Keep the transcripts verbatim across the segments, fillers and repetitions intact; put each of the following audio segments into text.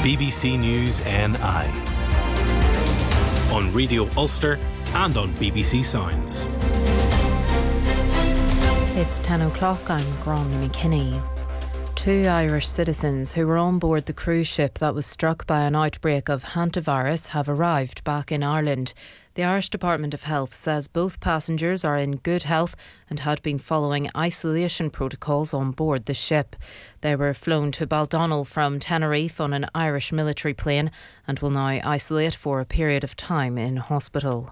B B C News N I on Radio Ulster and on B B C Sounds. It's ten o'clock, I'm Gráinne McKinney. Two Irish citizens who were on board the cruise ship that was struck by an outbreak of hantavirus have arrived back in Ireland. The Irish Department of Health says both passengers are in good health and had been following isolation protocols on board the ship. They were flown to Baldonnel from Tenerife on an Irish military plane and will now isolate for a period of time in hospital.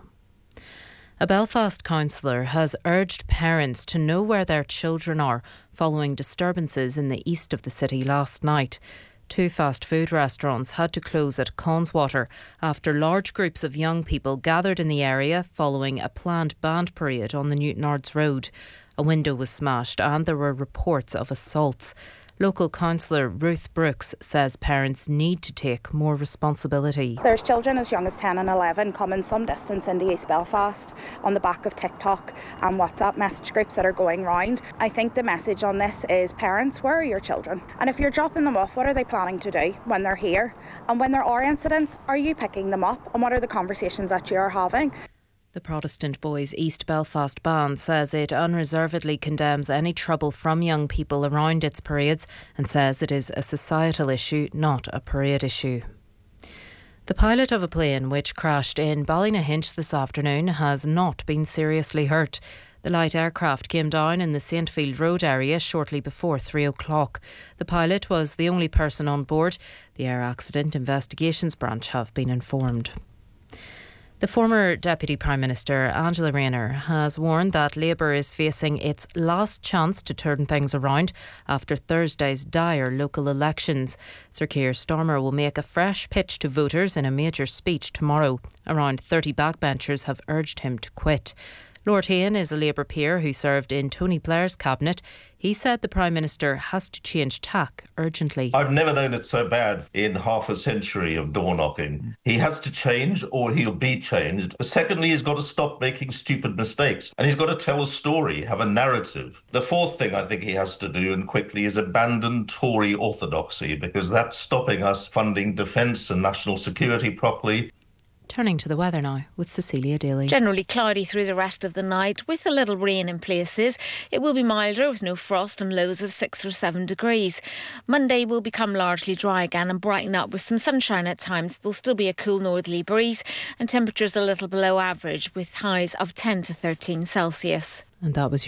A Belfast councillor has urged parents to know where their children are following disturbances in the east of the city last night. Two fast food restaurants had to close at Connswater after large groups of young people gathered in the area following a planned band parade on the Newtonards Road. A window was smashed and there were reports of assaults. Local councillor Ruth Brooks says parents need to take more responsibility. There's children as young as ten and eleven coming some distance into East Belfast on the back of TikTok and WhatsApp message groups that are going round. I think the message on this is, parents, where are your children? And if you're dropping them off, what are they planning to do when they're here? And when there are incidents, are you picking them up? And what are the conversations that you are having? The Protestant Boys East Belfast Band says it unreservedly condemns any trouble from young people around its parades and says it is a societal issue, not a parade issue. The pilot of a plane which crashed in Ballynahinch this afternoon has not been seriously hurt. The light aircraft came down in the Saintfield Road area shortly before three o'clock. The pilot was the only person on board. The Air Accident Investigations Branch have been informed. The former Deputy Prime Minister Angela Rayner has warned that Labour is facing its last chance to turn things around after Thursday's dire local elections. Sir Keir Starmer will make a fresh pitch to voters in a major speech tomorrow. Around thirty backbenchers have urged him to quit. Lord Hayne is a Labour peer who served in Tony Blair's cabinet. He said the Prime Minister has to change tack urgently. I've never known it so bad in half a century of door knocking. He has to change or he'll be changed. But secondly, he's got to stop making stupid mistakes and he's got to tell a story, have a narrative. The fourth thing I think he has to do, and quickly, is abandon Tory orthodoxy, because that's stopping us funding defence and national security properly. Turning to the weather now with Cecilia Daly. Generally cloudy through the rest of the night with a little rain in places. It will be milder with no frost and lows of six or seven degrees. Monday will become largely dry again and brighten up with some sunshine at times. There'll still be a cool northerly breeze and temperatures a little below average with highs of ten to thirteen Celsius. And that was your